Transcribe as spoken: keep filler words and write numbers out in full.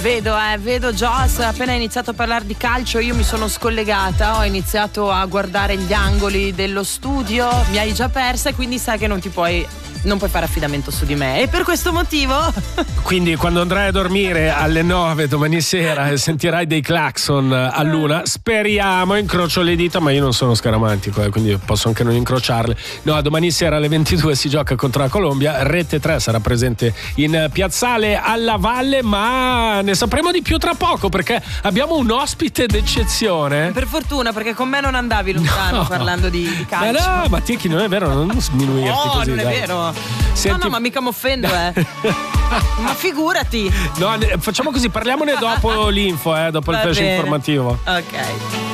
Vedo, eh, vedo Joss, appena iniziato a parlare di calcio io mi sono scollegata, ho iniziato a guardare gli angoli dello studio, mi hai già persa e quindi sai che non ti puoi, non puoi fare affidamento su di me e per questo motivo... Quindi quando andrai a dormire alle nove domani sera e sentirai dei clacson a luna, speriamo, incrocio le dita, ma io non sono scaramantico, eh, quindi posso anche non incrociarle. No, domani sera alle ventidue si gioca contro la Colombia, Rete tre sarà presente in piazzale alla Valle, ma ne sapremo di più tra poco perché abbiamo un ospite d'eccezione. Per fortuna, perché con me non andavi lontano no. parlando di, di calcio. Ma no, ma Ticchi, non è vero, non sminuirti no, così. No, non dai. è vero. Senti... No, no, ma mica mi offendo, eh. Ma figurati. No, facciamo così, parliamone dopo l'info, eh, dopo Va il flash bene. informativo. Ok.